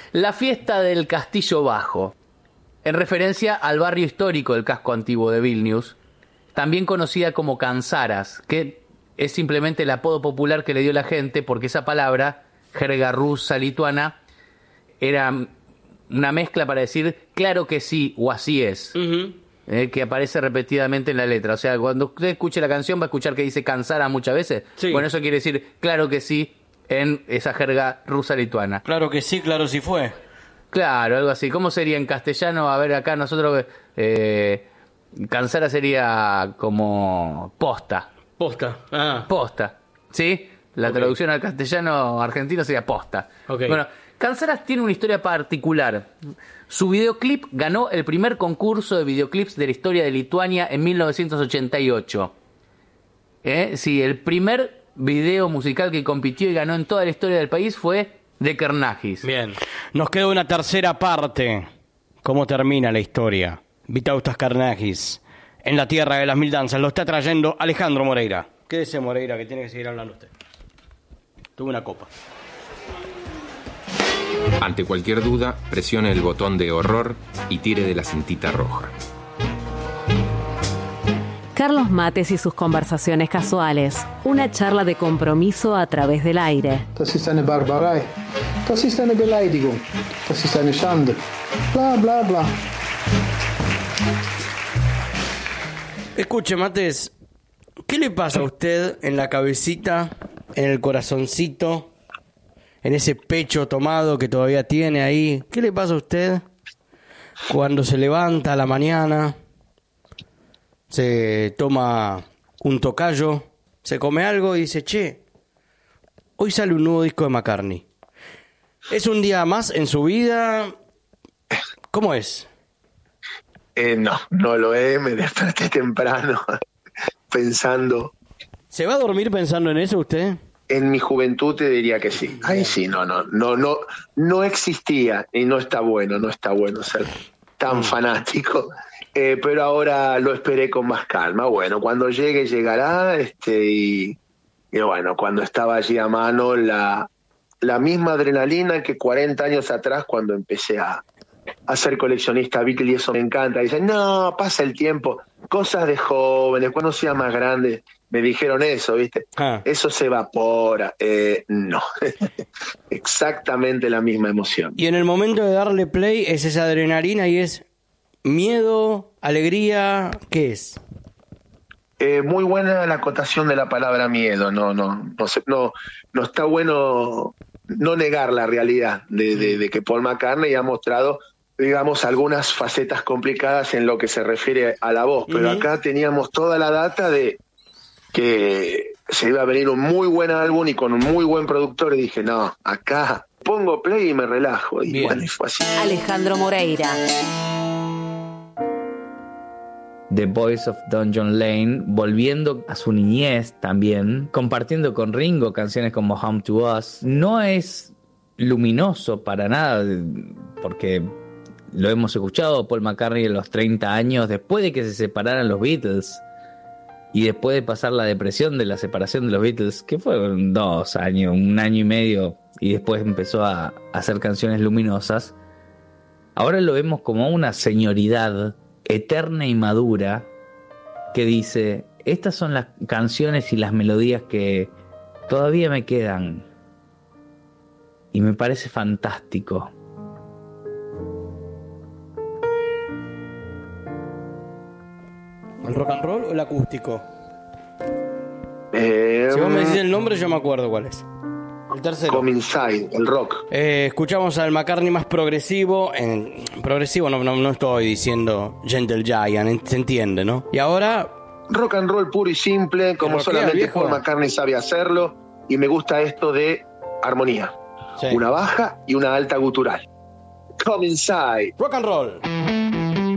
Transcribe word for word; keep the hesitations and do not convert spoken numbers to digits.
La fiesta del Castillo Bajo, en referencia al barrio histórico del casco antiguo de Vilnius, también conocida como Kansaras, que es simplemente el apodo popular que le dio la gente porque esa palabra, jerga rusa lituana, era una mezcla para decir claro que sí o así es, uh-huh. eh, que aparece repetidamente en la letra. O sea, cuando usted escuche la canción va a escuchar que dice Kansaras muchas veces. Sí. Bueno, eso quiere decir claro que sí en esa jerga rusa lituana. Claro que sí, claro sí fue. Claro, algo así. ¿Cómo sería en castellano? A ver, acá nosotros... Eh, Kansaras sería como posta. Posta. Ah. Posta. ¿Sí? La okay. traducción al castellano argentino sería posta. Okay. Bueno, Kansaras tiene una historia particular. Su videoclip ganó el primer concurso de videoclips de la historia de Lituania en mil novecientos ochenta y ocho. ¿Eh? Sí, el primer video musical que compitió y ganó en toda la historia del país fue de Kernagis. Bien. Nos queda una tercera parte. ¿Cómo termina la historia? Vytautas Kernagis, en la tierra de las mil danzas, lo está trayendo Alejandro Moreira. Quédese, Moreira, que tiene que seguir hablando usted. Tuve una copa. Ante cualquier duda, presione el botón de horror y tire de la cintita roja. Carlos Mates y sus conversaciones casuales. Una charla de compromiso a través del aire. Das ist eine Barbarei. Das ist eine Beleidigung. Das ist eine Schande. Bla, bla, bla. Escuche, Mates, ¿qué le pasa a usted en la cabecita, en el corazoncito, en ese pecho tomado que todavía tiene ahí? ¿Qué le pasa a usted cuando se levanta a la mañana, se toma un tocayo, se come algo y dice, che, hoy sale un nuevo disco de McCartney? ¿Es un día más en su vida? ¿Cómo es? Eh, no, no lo es, me desperté temprano pensando. ¿Se va a dormir pensando en eso usted? En mi juventud te diría que sí. Ahí sí, no, no, no, no, no existía y no está bueno, no está bueno ser tan fanático. Eh, pero ahora lo esperé con más calma. Bueno, cuando llegue llegará, este y, y bueno, cuando estaba allí a mano la, la misma adrenalina que cuarenta años atrás cuando empecé a a ser coleccionista Beatle, y eso me encanta. Dicen, no, pasa el tiempo, cosas de jóvenes, cuando sea más grande, me dijeron eso, ¿viste? Ah. Eso se evapora. Eh, no, exactamente la misma emoción. Y en el momento de darle play es esa adrenalina y es miedo, alegría, ¿qué es? Eh, muy buena la acotación de la palabra miedo, no, no, no, sé, no, no está bueno no negar la realidad de, de, de que Paul McCartney ha mostrado, digamos, algunas facetas complicadas en lo que se refiere a la voz, pero uh-huh. acá teníamos toda la data de que se iba a venir un muy buen álbum y con un muy buen productor, y dije, no, acá pongo play y me relajo, y Bien. bueno, y fue así. Alejandro Moreira. The Boys of Dungeon Lane, volviendo a su niñez también, compartiendo con Ringo canciones como Home to Us. No es luminoso para nada, porque lo hemos escuchado Paul McCartney en los treinta años, después de que se separaran los Beatles, y después de pasar la depresión de la separación de los Beatles, que fueron dos años, un año y medio, y después empezó a, a hacer canciones luminosas. Ahora lo vemos como una señoridad eterna y madura que dice, estas son las canciones y las melodías que todavía me quedan, y me parece fantástico. ¿El rock and roll o el acústico? Eh, si vos me decís el nombre yo me acuerdo cuál es. El tercero. Come Inside, el rock. Eh, escuchamos al McCartney más progresivo. En, progresivo no, no, no estoy diciendo Gentle Giant, se entiende, ¿no? Y ahora... rock and roll puro y simple, como solamente Paul McCartney sabe hacerlo. Y me gusta esto de armonía. Sí. Una baja y una alta gutural. Come Inside. Rock and roll.